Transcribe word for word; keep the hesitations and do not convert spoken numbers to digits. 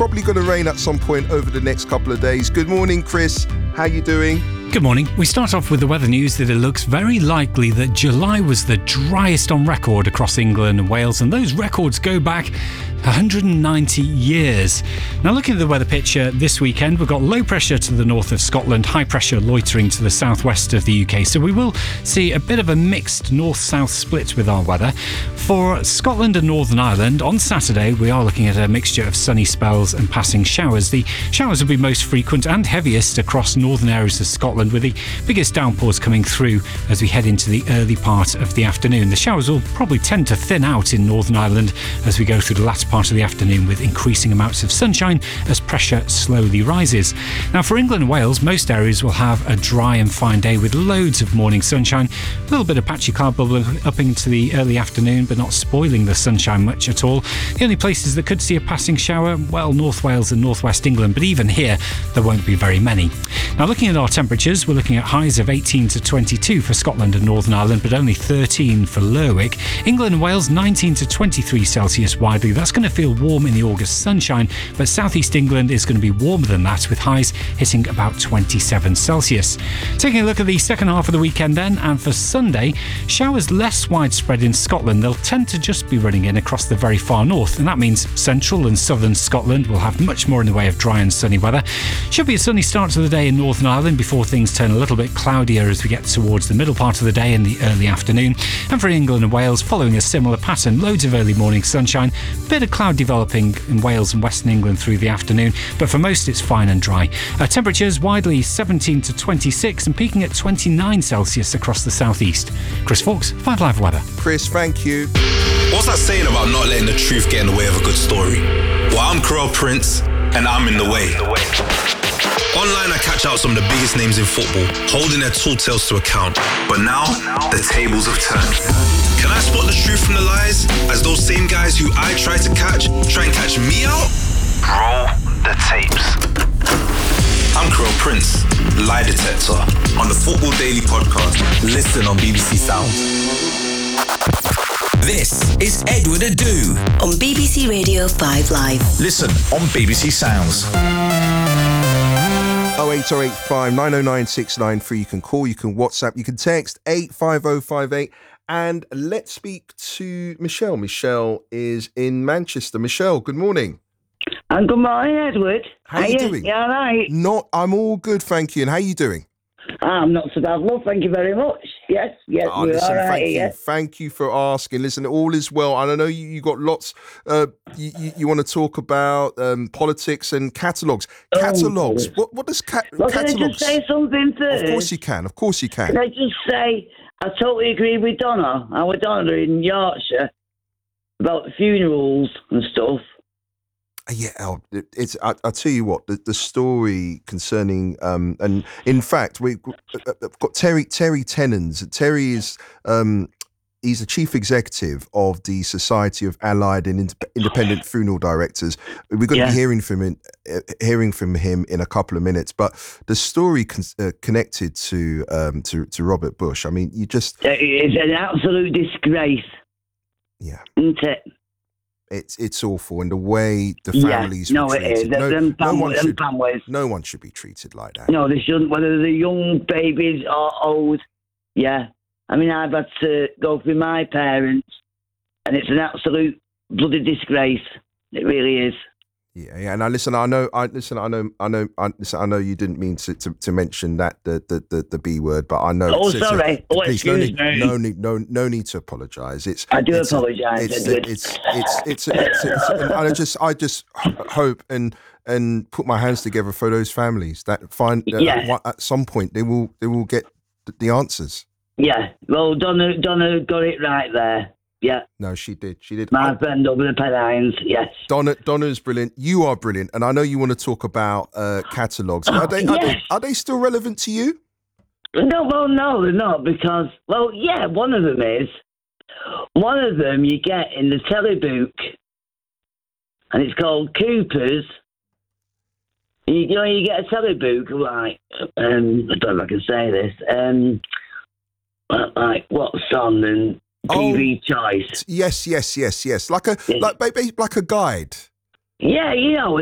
probably going to rain at some point over the next couple of days. Good morning, Chris. How you doing? Good morning. We start off with the weather news that it looks very likely that July was the driest on record across England and Wales, and those records go back one hundred ninety years. Now, looking at the weather picture this weekend, we've got low pressure to the north of Scotland, high pressure loitering to the southwest of the U K, so we will see a bit of a mixed north-south split with our weather. For Scotland and Northern Ireland, on Saturday, we are looking at a mixture of sunny spells and passing showers. The showers will be most frequent and heaviest across northern areas of Scotland, with the biggest downpours coming through as we head into the early part of the afternoon. The showers will probably tend to thin out in Northern Ireland as we go through the latter part of the afternoon, with increasing amounts of sunshine as pressure slowly rises. Now, for England and Wales, most areas will have a dry and fine day with loads of morning sunshine, a little bit of patchy cloud bubble up into the early afternoon, but not spoiling the sunshine much at all. The only places that could see a passing shower, well, North Wales and North West England, but even here there won't be very many. Now, looking at our temperatures, we're looking at highs of eighteen to twenty-two for Scotland and Northern Ireland, but only thirteen for Lerwick. England and Wales, nineteen to twenty-three Celsius widely. That's going to feel warm in the August sunshine, but southeast England is going to be warmer than that, with highs hitting about twenty-seven Celsius. Taking a look at the second half of the weekend then, and for Sunday, showers less widespread in Scotland. They'll tend to just be running in across the very far north, and that means central and southern Scotland will have much more in the way of dry and sunny weather. Should be a sunny start to the day in Northern Ireland before things turn a little bit cloudier as we get towards the middle part of the day and the early afternoon. And for England and Wales, following a similar pattern, loads of early morning sunshine, bit of cloud developing in Wales and Western England through the afternoon, but for most it's fine and dry. Uh, temperatures widely seventeen to twenty-six and peaking at twenty-nine Celsius across the southeast. Chris Fawkes, Five Live Weather. Chris, thank you. What's that saying about not letting the truth get in the way of a good story? Well, I'm Carell Prince, and I'm in the way. Online, I catch out some of the biggest names in football, holding their tall tales to account. But now, the tables have turned. Can I spot the truth from the lies, as those same guys who I try to catch, try and catch me out? Roll the tapes. I'm Carell Prince, lie detector, on the Football Daily podcast. Listen on B B C Sounds. This is Edward Adu on B B C Radio five Live. Listen on B B C Sounds. oh eight oh eight five nine oh nine six nine three. You can call, you can WhatsApp, you can text eight five oh five eight. And let's speak to Michelle. Michelle is in Manchester. Michelle, good morning. And good morning, Edward. How are you doing? You all right? Not, I'm all good, thank you. And how are you doing? I'm not so bad, love. Thank you very much. Yes, yes, Oh, we're listen, all right thank here. you, thank you for asking. Listen, all is well, and I know you, you got lots. Uh, you, you, you want to talk about um, politics and catalogues. Catalogues. Oh, what what does cat well, can I catalogues? just say something first? Of course you can. Of course you can. Can I just say I totally agree with Donna. Our Donna in Yorkshire about funerals and stuff. Yeah, oh, it- it's. I, I tell you what, the, the story concerning, um, and in fact, we've got Terry Terry Tennens. Terry is, um, he's the chief executive of the Society of Allied and Inde- Independent Funeral Directors. We're going to Yeah. be hearing from him, uh, hearing from him in a couple of minutes. But the story con- uh, connected to um, to to Robert Bush. I mean, you just, It's an absolute disgrace, yeah. isn't it? It's it's awful, and the way the Yeah, families no, were it treated. is. No, Them no one fam- them should. families. No one should be treated like that. No, they shouldn't, whether they're young babies or old. Yeah. I mean, I've had to go through my parents, and it's an absolute bloody disgrace. It really is. Yeah, yeah, and I listen. I know. I listen. I know. I know. I listen. I know you didn't mean to, to, to mention that the, the, the, the B word, but I know. Oh, it's, it's sorry. A, Oh, please, no excuse need, me. no need, no, no need to apologise. It's. I do it's a- apologise, It's, Edward. it's, it's, it's, it's, it's, it's, and I just, I just h- hope and and put my hands together for those families that find that Yeah. at, one- at some point they will, they will get the, the answers. Yeah. Well, Donna, Donna got it right there. Yeah. No, she did. She did. My I- friend over the Pennines. Yes. Donna, Donna's brilliant. You are brilliant, and I know you want to talk about uh, catalogues. Are they, are, they, Yes. are they still relevant to you? No, well, no, they're not because, well, yeah, one of them is. One of them you get in the telebook, and it's called Cooper's. You, you know, you get a telebook, like, um, I don't know if I can say this, um, like what's on and T V Oh. choice. Yes, yes, yes, yes. Like a Yeah. like maybe like a guide. Yeah, you know,